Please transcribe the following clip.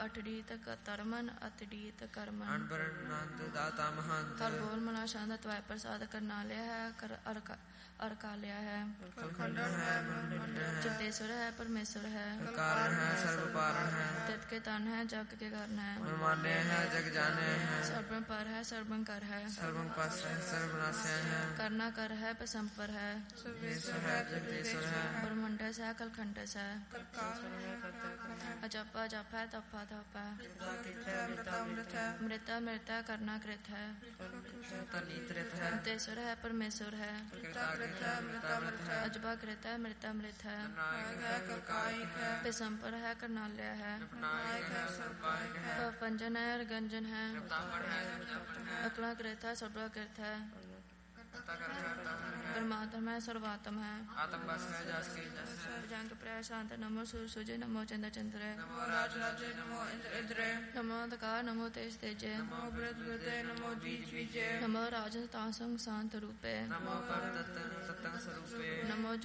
ਅਟੜੀਤ ਧਰਮਨ ਅਤੜੀਤ ਕਰਮਨ। ਅਨਬਰਨੰਦ ਦਾਤਾ ਮਹੰਤ। ਹਰ ਬੋਲ ਮਨਾ ਸ਼ਾਂਤ ਤਵੈ ਪ੍ਰਸਾਦ ਕਰਨਾ ਲਿਆ ਹੈ ਕਰ ਅਰਕਾ ਲਿਆ ਹੈ। ਖੰਡਨ ਹੈ ਮੰਡਨ ਹੈ। ਚਿਤੇਸ਼ਵਰ ਹੈ ਪਰਮੇਸ਼ਵਰ ਹੈ। ਕਾਰਨ ਹੈ ਸਰਬ ਪਾਰਨ ਹੈ। ਤਿਤ ਕੇ ਤਨ ਹੈ ਜਗ ਕੇ ਕਰਨ ਹੈ। ਮਨਮਾਨੇ ਹੈ ਜਗ ਜਾਣੇ ਹੈ। ਸਰਬੰ ਪਰ ਹੈ ਸਰਬੰ ਕਰ ਹੈ। ਸਰਬੰ ਪਸ ਹੈ ਸਰਬ ਨਾਸੈ ਹੈ। ਕਰਨਾ ਕਰ ਹੈ ਪਸੰਪਰ ਹੈ। ਸਰਵੇਸ਼ਵਰ ਹੈ ਜਗਦੀਸ਼ਵਰ ਹੈ। ਬ੍ਰਹਮੰਡਸ ਹੈ ਕਲਖੰਡਸ ਹੈ। ਅਜਪਾ ਜਪ ਹੈ ਤਪਾ ਤਪ ਹੈ। ਮ੍ਰਿਤਾ ਮ੍ਰਿਤਾ ਕਰਨਾ ਕ੍ਰਿਤ ਹੈ। ਤਨੀਤ੍ਰਿਤ ਹੈ। ਤੇਸਵਰ ਹੈ ਪਰਮੇਸ਼ਵਰ ਹੈ। ਅਜਬਾ ਕ੍ਰਿਤ ਹੈ ਮ੍ਰਿਤਾ ਮ੍ਰਿਤ ਹੈ। ਪਿਸੰਪਰ ਹੈ ਕਰਨਾਲਿਆ ਹੈ। ਪੰਜਨ ਹੈ ਅਰਗੰਜਨ ਹੈ। ਅਕਲਾ ਕ੍ਰਿਤ ਹੈ ਸਰਬਾ ਕ੍ਰਿਤ ਹੈ। ਪਰਮਾਤਮਾ ਹੈ ਸਰਵਾਤਮ ਹੈ। ਆਤਮ ਬਸ ਹੈ ਜਸ ਕੇ ਜਸ ਹੈ। ਜੰਗ ਪ੍ਰੈ ਸ਼ਾਂਤ ਨਮੋ ਸੂਰ ਸੁਜੇ ਨਮੋ ਚੰਦ ਚੰਦਰੇ। ਨਮੋ ਰਾਜ ਰਾਜੇ ਨਮੋ ਇੰਦਰ ਇੰਦਰੇ। ਨਮੋ ਅੰਧਕਾਰ ਨਮੋ ਤੇਜ ਤੇਜੇ। ਨਮੋ ਬ੍ਰਤ ਬ੍ਰਤੇ ਨਮੋ ਜੀਜ ਬੀਜੇ। ਨਮੋ ਰਾਜਨ ਤਾਸੰ ਸ਼ਾਂਤ ਰੂਪੇ। ਨਮੋ ਪਰ ਤਤੰ ਸਰੂਪੇ। ਨਮੋ